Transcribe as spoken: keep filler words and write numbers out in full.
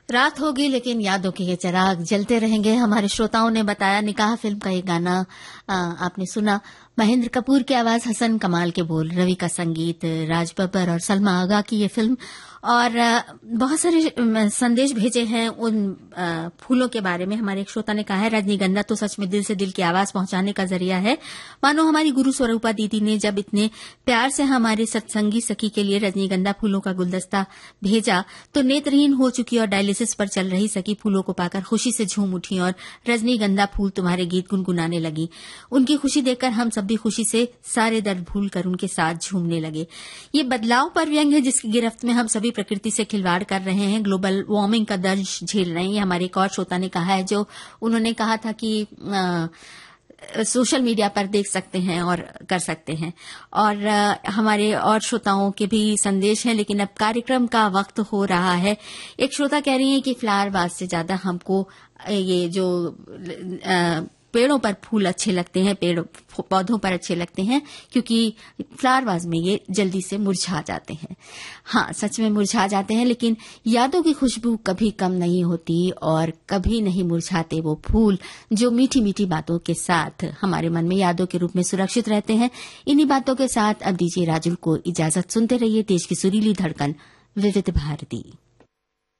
रात होगी लेकिन यादों के ये चिराग जलते रहेंगे। हमारे श्रोताओं ने बताया, निकाह फिल्म का ये गाना आ, आपने सुना। महेंद्र कपूर की आवाज, हसन कमाल के बोल, रवि का संगीत, राज बब्बर और सलमा आगा की ये फिल्म। और बहुत सारे संदेश भेजे हैं उन फूलों के बारे में। हमारे एक श्रोता ने कहा है, रजनीगंधा तो सच में दिल से दिल की आवाज पहुंचाने का जरिया है। मानो हमारी गुरु स्वरूपा दीदी ने जब इतने प्यार से हमारे सत्संगी सखी के लिए रजनीगंधा फूलों का गुलदस्ता भेजा तो नेत्रहीन हो चुकी और डायलिसिस पर चल रही सखी फूलों को पाकर खुशी से झूम उठी और रजनीगंधा फूल तुम्हारे गीत गुनगुनाने लगी। उनकी खुशी देखकर हम सब भी खुशी से सारे दर्द भूल कर उनके साथ झूमने लगे। ये बदलाव पर व्यंग है जिसकी गिरफ्त में हम सभी प्रकृति से खिलवाड़ कर रहे हैं, ग्लोबल वार्मिंग का दर्द झेल रहे हैं। ये हमारे एक और श्रोता ने कहा है, जो उन्होंने कहा था कि आ, सोशल मीडिया पर देख सकते हैं और कर सकते हैं। और आ, हमारे और श्रोताओं के भी संदेश हैं, लेकिन अब कार्यक्रम का वक्त हो रहा है। एक श्रोता कह रही हैं कि फ्लावरबाज से ज्यादा हमको ये जो आ, पेड़ों पर फूल अच्छे लगते हैं, पेड़ पौधों पर अच्छे लगते हैं, क्योंकि फ्लावरबाज में ये जल्दी से मुरझा जाते हैं। हाँ, सच में मुरझा जाते हैं, लेकिन यादों की खुशबू कभी कम नहीं होती और कभी नहीं मुरझाते वो फूल जो मीठी मीठी बातों के साथ हमारे मन में यादों के रूप में सुरक्षित रहते हैं। इन्हीं बातों के साथ अब दीजिए राजुल को इजाजत। सुनते रहिए तेज की सुरीली धड़कन विविध भारती।